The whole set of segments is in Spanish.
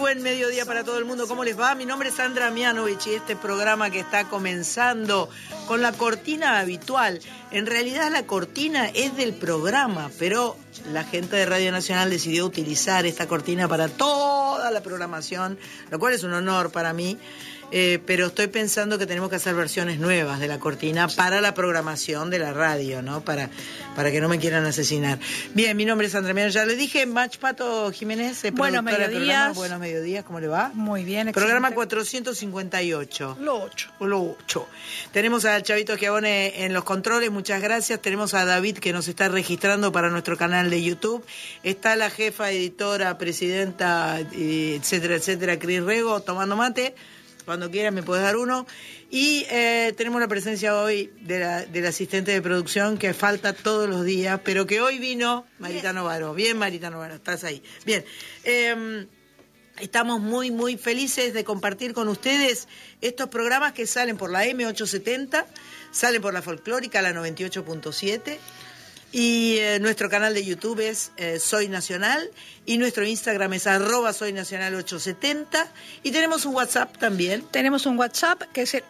buen mediodía para todo el mundo. ¿Cómo les va? Mi nombre es Sandra Mianovich y este programa que está comenzando con la cortina habitual. En realidad la cortina es del programa, pero la gente de Radio Nacional decidió utilizar esta cortina para toda la programación, lo cual es un honor para mí. Pero estoy pensando que tenemos que hacer versiones nuevas de la cortina para la programación de la radio, ¿no? Para que no me quieran asesinar. Bien, mi nombre es Sandra Mianovich, ya le dije, Mach Pato Jiménez, Buenos mediodías. Buenos mediodías, ¿cómo le va? Muy bien, excelente. Programa 458. Lo 8. Tenemos al Chavito Schiavone en los controles, muchas gracias. Tenemos a David que nos está registrando para nuestro canal de YouTube. Está la jefa, editora, presidenta, etcétera, Cris Rego, tomando mate. Cuando quieras me puedes dar uno. Y tenemos la presencia hoy del asistente de producción que falta todos los días, pero que hoy vino Marita Novaro. Bien, Marita Novaro, estás ahí. Bien. Estamos muy, muy felices de compartir con ustedes estos programas que salen por la M870, salen por la Folclórica, la 98.7. Y nuestro canal de YouTube es Soy Nacional y nuestro Instagram es @soynacional870 y tenemos un WhatsApp también. Tenemos un WhatsApp que es el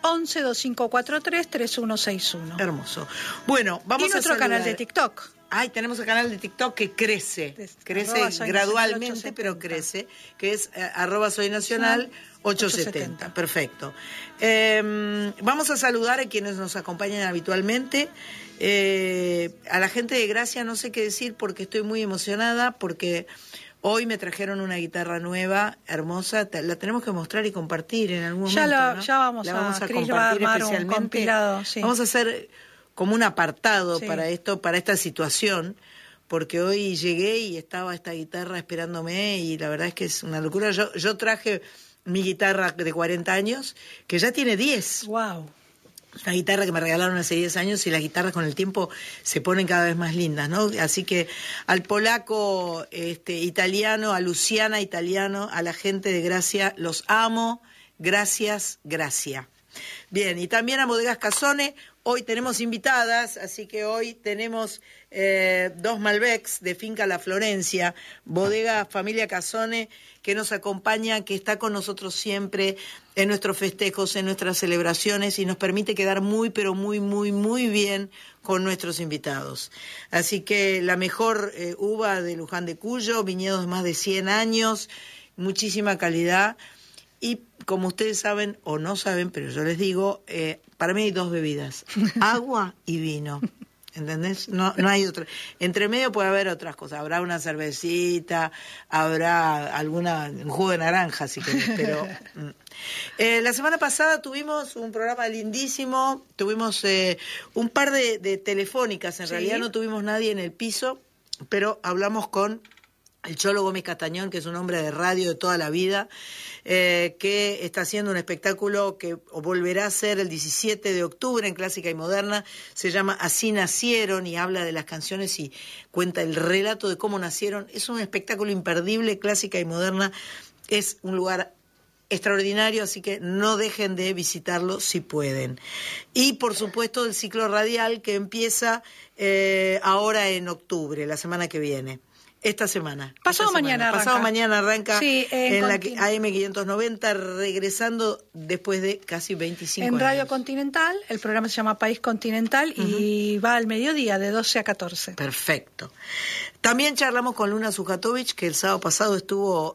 1125433161. Hermoso. Bueno, vamos a nuestro canal de TikTok. Ay, tenemos el canal de TikTok que crece gradualmente, pero crece, que es @soynacional870. Perfecto. Vamos a saludar a quienes nos acompañan habitualmente. A la gente de Gracia no sé qué decir porque estoy muy emocionada, porque hoy me trajeron una guitarra nueva, hermosa, la tenemos que mostrar y compartir en algún momento, ¿no? Ya vamos la vamos a Cris compartir va a armar especialmente. un compilado, sí. Vamos a hacer como un apartado para esto, para esta situación, porque hoy llegué y estaba esta guitarra esperándome y la verdad es que es una locura. Yo traje mi guitarra de 40 años, que ya tiene 10. Wow. Una guitarra que me regalaron hace 10 años y las guitarras con el tiempo se ponen cada vez más lindas, ¿no? Así que al polaco italiano, a Luciana italiano, a la gente de Gracia, los amo. Gracias, Gracia. Bien, y también a Bodegas Casone. Hoy tenemos invitadas, así que hoy tenemos 2 Malbecs de Finca La Florencia, Bodega Familia Casone, que nos acompaña, que está con nosotros siempre en nuestros festejos, en nuestras celebraciones y nos permite quedar muy, pero muy, muy, muy bien con nuestros invitados. Así que la mejor uva de Luján de Cuyo, viñedos de más de 100 años, muchísima calidad. Y como ustedes saben o no saben, pero yo les digo, para mí hay 2 bebidas, agua y vino, ¿entendés? No hay otra. Entre medio puede haber otras cosas, habrá una cervecita, habrá un jugo de naranja si querés, pero... la semana pasada tuvimos un programa lindísimo, tuvimos un par de telefónicas, en realidad no tuvimos nadie en el piso, pero hablamos con... el Cholo Gómez Castañón, que es un hombre de radio de toda la vida, que está haciendo un espectáculo que volverá a ser el 17 de octubre en Clásica y Moderna, se llama Así Nacieron y habla de las canciones y cuenta el relato de cómo nacieron. Es un espectáculo imperdible, Clásica y Moderna, es un lugar extraordinario, así que no dejen de visitarlo si pueden. Y por supuesto el ciclo radial que empieza ahora en octubre, la semana que viene. Pasado mañana arranca en la AM590, regresando después de casi 25 años. En Radio Continental, el programa se llama País Continental y va al mediodía de 12 a 14. Perfecto. También charlamos con Luna Sujatovic, que el sábado pasado estuvo,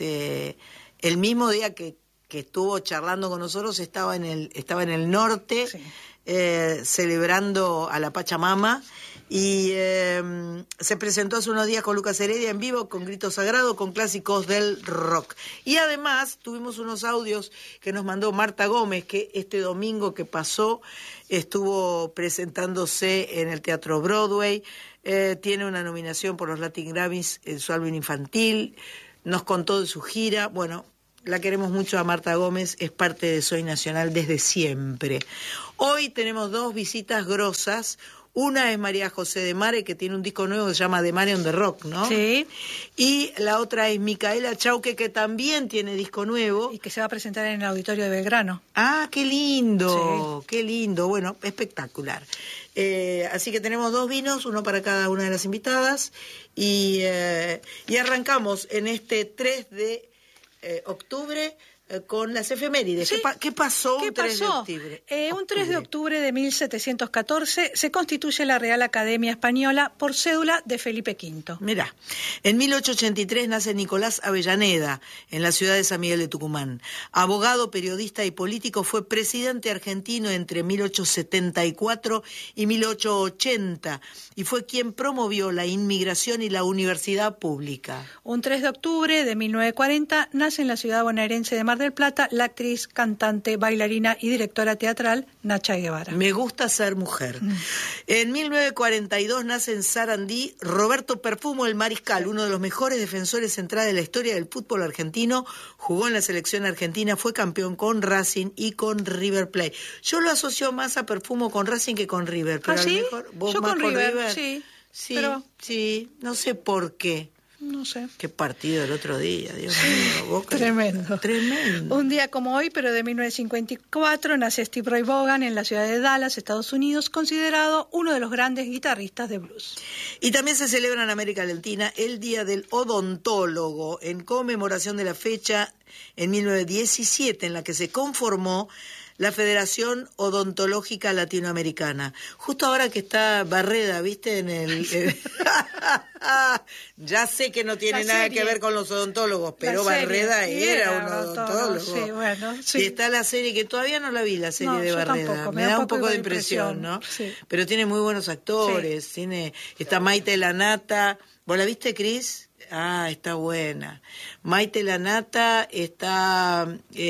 el mismo día que estuvo charlando con nosotros, estaba en el norte, celebrando a la Pachamama. Y se presentó hace unos días con Lucas Heredia en vivo, con Grito Sagrado, con clásicos del rock. Y además tuvimos unos audios que nos mandó Marta Gómez, que este domingo que pasó estuvo presentándose en el Teatro Broadway, tiene una nominación por los Latin Grammys en su álbum infantil, nos contó de su gira. Bueno, la queremos mucho a Marta Gómez, es parte de Soy Nacional desde siempre. Hoy tenemos 2 visitas grosas. Una es María José de Mare, que tiene un disco nuevo que se llama The Mare on the Rock, ¿no? Sí. Y la otra es Micaela Chauque, que también tiene disco nuevo. Y que se va a presentar en el Auditorio de Belgrano. Ah, qué lindo, sí. Qué lindo. Bueno, espectacular. Así que tenemos 2 vinos, uno para cada una de las invitadas. Y arrancamos en este 3 de octubre con las efemérides. Sí. ¿Qué pasó ¿Qué un 3 de pasó? octubre? Un 3 de octubre de 1714 se constituye la Real Academia Española por cédula de Felipe V. Mirá, en 1883 nace Nicolás Avellaneda en la ciudad de San Miguel de Tucumán. Abogado, periodista y político, fue presidente argentino entre 1874 y 1880 y fue quien promovió la inmigración y la universidad pública. Un 3 de octubre de 1940 nace en la ciudad bonaerense de Mar del Plata la actriz, cantante, bailarina y directora teatral Nacha Guevara. Me gusta ser mujer. En 1942 nace en Sarandí Roberto Perfumo, el Mariscal, uno de los mejores defensores centrales de la historia del fútbol argentino. Jugó en la selección argentina, fue campeón con Racing y con River Plate. Yo lo asocio más a Perfumo con Racing que con River. Pero ¿Ah, sí? a lo mejor vos Yo más con River, sí. Sí, Pero... sí, no sé por qué. No sé. Qué partido el otro día, Dios mío. Boca. Tremendo. Tremendo. Un día como hoy, pero de 1954, nace Steve Ray Vaughan en la ciudad de Dallas, Estados Unidos, considerado uno de los grandes guitarristas de blues. Y también se celebra en América Latina el Día del Odontólogo, en conmemoración de la fecha en 1917 en la que se conformó la Federación Odontológica Latinoamericana. Justo ahora que está Barreda, ¿viste? Ya sé que no tiene nada que ver con los odontólogos, pero Barreda era un odontólogo. Sí, bueno, sí. Y está la serie, que todavía no la vi, la serie de Barreda. Tampoco, me da un poco de impresión, ¿no? Sí. Pero tiene muy buenos actores. Sí. Está Maite Lanata. ¿Vos la viste, Cris? Ah, está buena. Maite Lanata, está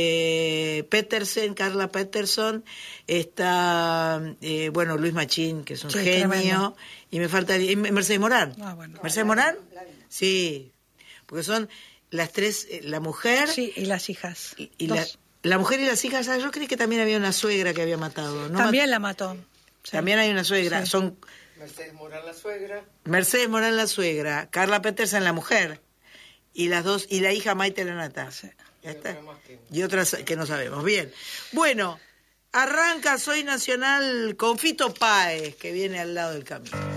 Carla Peterson, está, Luis Machín, que es un genio, tremendo. Y me falta Mercedes Morán. Ah, bueno. ¿Mercedes Morán? Sí, porque son las tres, la mujer... Sí, y las hijas. Y la mujer y las hijas, yo creí que también había una suegra que había matado, ¿no? También la mató. Sí. También hay una suegra, Sí. son... Mercedes Morán la suegra. Mercedes Morán la suegra, Carla Peterson la mujer, y las dos, y la hija Maite Lanata. Sí. ¿Ya está? Y otras que no sabemos. Bien. Bueno, arranca Soy Nacional con Fito Páez, que viene al lado del camino.